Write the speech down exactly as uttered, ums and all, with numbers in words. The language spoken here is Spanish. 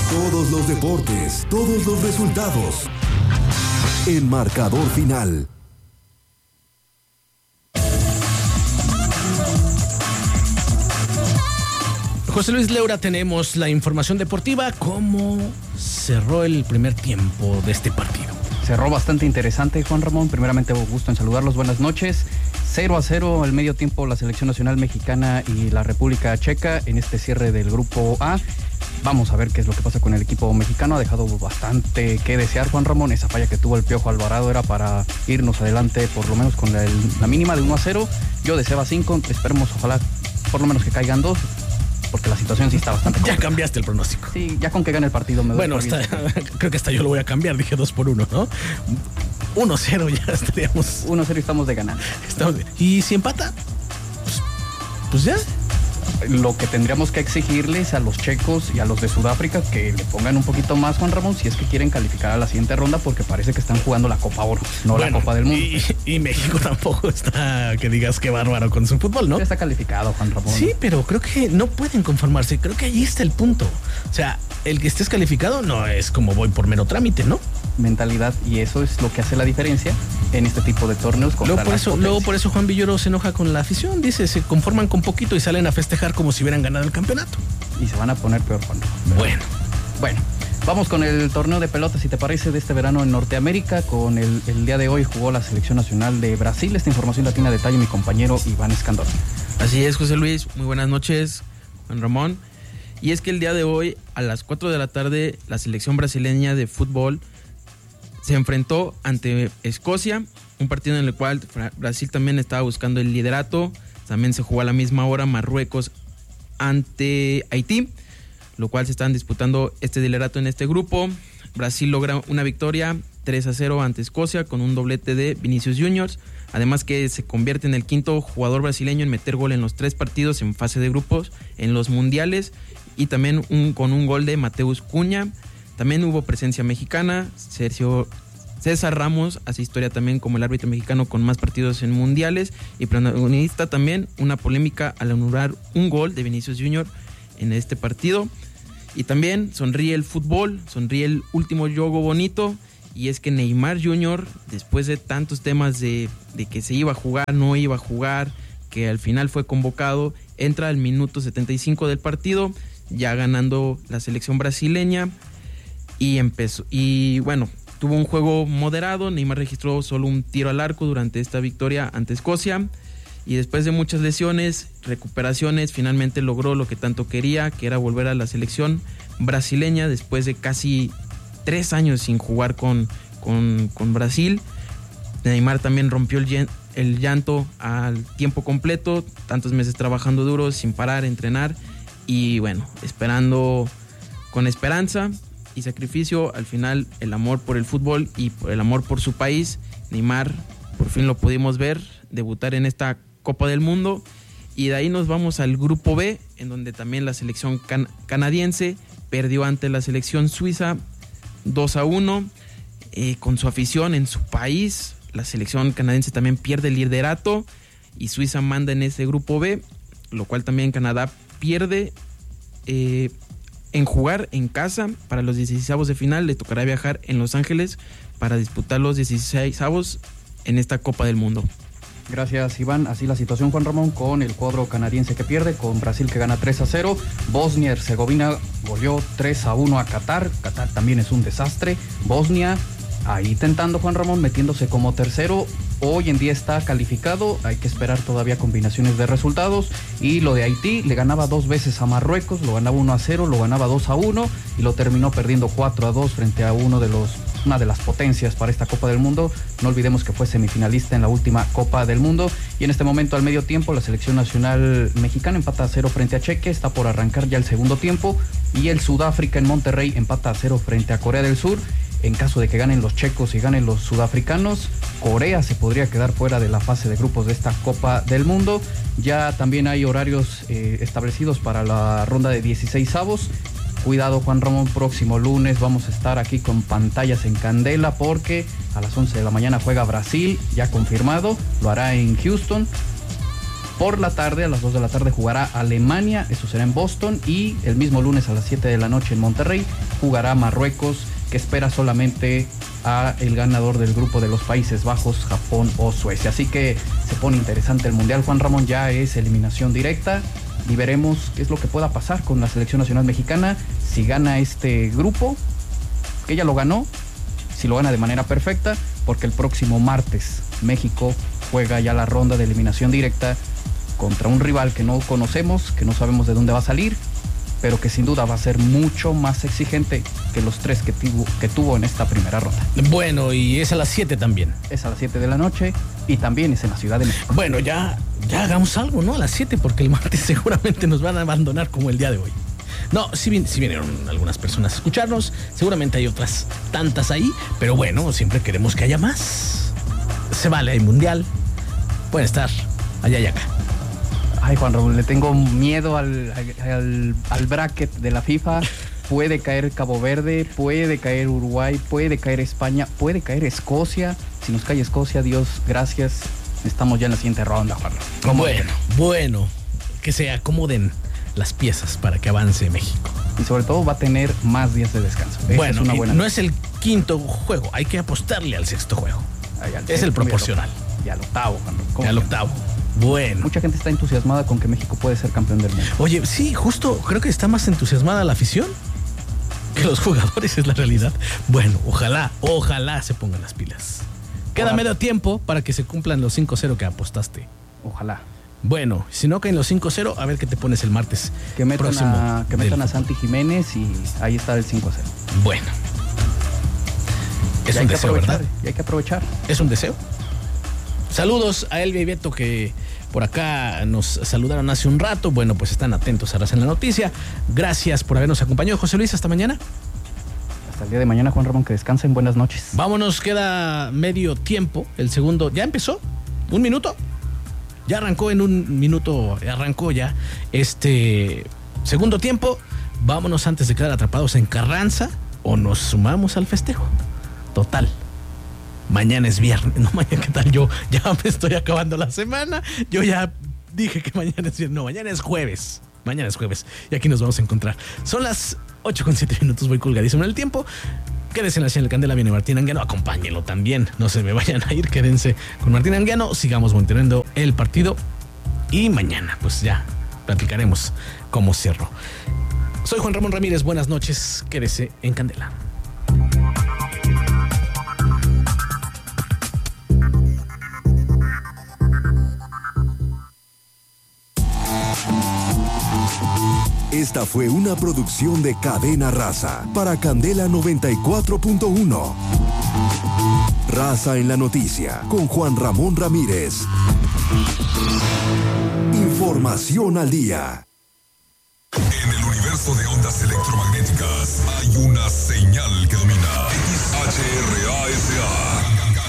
Todos los deportes, todos los resultados. El marcador final. José Luis Leura, tenemos la información deportiva. ¿Cómo cerró el primer tiempo de este partido? Cerró bastante interesante, Juan Ramón. Primeramente, gusto en saludarlos. Buenas noches. cero a cero al medio tiempo la selección nacional mexicana y la República Checa en este cierre del grupo A. Vamos a ver qué es lo que pasa con el equipo mexicano. Ha dejado bastante que desear, Juan Ramón. Esa falla que tuvo el Piojo Alvarado era para irnos adelante por lo menos con la, la mínima de uno a cero. Yo deseaba cinco. Esperemos, ojalá, por lo menos que caigan dos, porque la situación sí está bastante complicada. Ya cambiaste el pronóstico. Sí, ya con que gane el partido me doy. Bueno, hasta, creo que hasta yo lo voy a cambiar. Dije dos por uno, ¿no? uno cero ya estaríamos. uno cero y estamos de ganar. Estamos de... ¿Y si empata? Pues, pues ya. Lo que tendríamos que exigirles a los checos y a los de Sudáfrica que le pongan un poquito más, Juan Ramón, si es que quieren calificar a la siguiente ronda, porque parece que están jugando la Copa Oro, no bueno, la Copa del Mundo. Y, y México tampoco está, que digas qué bárbaro con su fútbol, ¿no? Ya está calificado, Juan Ramón. Sí, pero creo que no pueden conformarse. Creo que ahí está el punto. O sea, el que estés calificado no es como voy por mero trámite, ¿no? Mentalidad, y eso es lo que hace la diferencia en este tipo de torneos. Luego por, eso, luego por eso Juan Villoro se enoja con la afición, dice, se conforman con poquito y salen a festejar como si hubieran ganado el campeonato. Y se van a poner peor, Juan. Bueno. Bueno, vamos con el torneo de pelota, si te parece, de este verano en Norteamérica. Con el, el día de hoy jugó la selección nacional de Brasil. Esta información la tiene a detalle mi compañero Iván Escandón. Así es, José Luis, muy buenas noches, Juan Ramón. Y es que el día de hoy, a las cuatro de la tarde, la selección brasileña de fútbol se enfrentó ante Escocia, un partido en el cual Brasil también estaba buscando el liderato. También se jugó a la misma hora Marruecos ante Haití, lo cual se están disputando este liderato en este grupo. Brasil logra una victoria tres a cero ante Escocia con un doblete de Vinicius Junior, además que se convierte en el quinto jugador brasileño en meter gol en los tres partidos en fase de grupos en los mundiales, y también un, con un gol de Mateus Cunha. También hubo presencia mexicana. Sergio César Ramos hace historia también como el árbitro mexicano con más partidos en mundiales, y protagonista también una polémica al anular un gol de Vinicius Junior en este partido. Y también sonríe el fútbol, sonríe el último juego bonito, y es que Neymar Junior, después de tantos temas de, de que se iba a jugar, no iba a jugar, que al final fue convocado, entra al minuto setenta y cinco del partido, ya ganando la selección brasileña. Y empezó, y bueno, tuvo un juego moderado. Neymar registró solo un tiro al arco durante esta victoria ante Escocia, y después de muchas lesiones, recuperaciones, finalmente logró lo que tanto quería, que era volver a la selección brasileña después de casi tres años sin jugar con, con, con Brasil. Neymar también rompió el, el llanto al tiempo completo, tantos meses trabajando duro, sin parar, entrenar, y bueno, esperando con esperanza y sacrificio, al final el amor por el fútbol y por el amor por su país. Neymar, por fin lo pudimos ver debutar en esta Copa del Mundo, y de ahí nos vamos al grupo B, en donde también la selección can- canadiense perdió ante la selección suiza dos a uno, eh, con su afición en su país. La selección canadiense también pierde el liderato y Suiza manda en ese grupo B, lo cual también Canadá pierde. eh, En jugar en casa para los dieciseisavos de final, le tocará viajar en Los Ángeles para disputar los dieciseisavos en esta Copa del Mundo. Gracias, Iván. Así la situación, Juan Ramón, con el cuadro canadiense que pierde, con Brasil que gana tres a cero. Bosnia y Herzegovina goleó tres a uno a Qatar. Qatar también es un desastre. Bosnia ahí tentando, Juan Ramón, metiéndose como tercero. Hoy en día está calificado, hay que esperar todavía combinaciones de resultados. Y lo de Haití, le ganaba dos veces a Marruecos, lo ganaba uno a cero, lo ganaba dos a uno y lo terminó perdiendo cuatro a dos frente a uno de los, una de las potencias para esta Copa del Mundo. No olvidemos que fue semifinalista en la última Copa del Mundo. Y en este momento, al medio tiempo, la selección nacional mexicana empata a cero frente a Chequia, está por arrancar ya el segundo tiempo. Y el Sudáfrica en Monterrey empata a cero frente a Corea del Sur. En caso de que ganen los checos y ganen los sudafricanos, Corea se podría quedar fuera de la fase de grupos de esta Copa del Mundo. Ya también hay horarios eh, establecidos para la ronda de dieciseisavos. Cuidado, Juan Ramón, próximo lunes vamos a estar aquí con pantallas en candela, porque a las once de la mañana juega Brasil, ya confirmado, lo hará en Houston. Por la tarde, a las dos de la tarde, jugará Alemania, eso será en Boston, y el mismo lunes a las siete de la noche en Monterrey jugará Marruecos, que espera solamente a el ganador del grupo de los Países Bajos, Japón o Suecia. Así que se pone interesante el Mundial, Juan Ramón, ya es eliminación directa y veremos qué es lo que pueda pasar con la selección nacional mexicana, si gana este grupo, que ya lo ganó, si lo gana de manera perfecta, porque el próximo martes México juega ya la ronda de eliminación directa contra un rival que no conocemos, que no sabemos de dónde va a salir, pero que sin duda va a ser mucho más exigente que los tres que tuvo, que tuvo en esta primera ronda. Bueno, y es a las siete también. Es a las siete de la noche y también es en la Ciudad de México. Bueno, ya, ya hagamos algo, ¿no? A las siete, porque el martes seguramente nos van a abandonar como el día de hoy. No, sí, vin- sí vinieron algunas personas a escucharnos, seguramente hay otras tantas ahí, pero bueno, siempre queremos que haya más. Se vale, hay mundial, pueden estar allá y acá. Ay, Juan Raúl, le tengo miedo al, al, al bracket de la FIFA. Puede caer Cabo Verde, puede caer Uruguay, puede caer España, puede caer Escocia. Si nos cae Escocia, Dios, gracias. Estamos ya en la siguiente ronda, Juan Raúl. Bueno, bueno, que se acomoden las piezas para que avance México. Y sobre todo va a tener más días de descanso. Esa Bueno, es una buena no es el quinto juego, hay que apostarle al sexto juego. Ay, al es el sexto proporcional. Y al octavo, Juan Raúl. Y al octavo. Bueno. Mucha gente está entusiasmada con que México puede ser campeón del mundo. Oye, sí, justo creo que está más entusiasmada la afición que los jugadores, es la realidad. Bueno, ojalá, ojalá se pongan las pilas. Queda Ojalá. medio tiempo para que se cumplan los cinco cero que apostaste. Ojalá. Bueno, si no caen los cinco cero, a ver qué te pones el martes. Que metan, próximo a, que metan del a fútbol. Santi Jiménez y ahí está el cinco cero. Bueno. Es Y un hay que deseo, aprovechar, ¿verdad? y hay que aprovechar. Es un deseo. Saludos a Elvia y Beto que por acá nos saludaron hace un rato. Bueno, pues están atentos a Raza en la Noticia. Gracias por habernos acompañado, José Luis. Hasta mañana. Hasta el día de mañana, Juan Ramón, que descansen. Buenas noches. Vámonos, queda medio tiempo. El segundo, ¿ya empezó? ¿Un minuto? Ya arrancó en un minuto, arrancó ya este segundo tiempo. Vámonos antes de quedar atrapados en Carranza o nos sumamos al festejo. Total. Mañana es viernes. No, mañana, ¿qué tal? Yo ya me estoy acabando la semana. Yo ya dije que mañana es viernes. No, mañana es jueves. Mañana es jueves. Y aquí nos vamos a encontrar. Son las ocho con siete minutos. Voy colgadísimo en el tiempo. Quédense en la señal del Candela. Viene Martín Anguiano. Acompáñenlo también. No se me vayan a ir. Quédense con Martín Anguiano. Sigamos monitoreando el partido. Y mañana, pues ya platicaremos cómo cierro. Soy Juan Ramón Ramírez. Buenas noches. Quédese en Candela. Esta fue una producción de Cadena Raza para Candela noventa y cuatro punto uno. Raza en la Noticia con Juan Ramón Ramírez. Información al día. En el universo de ondas electromagnéticas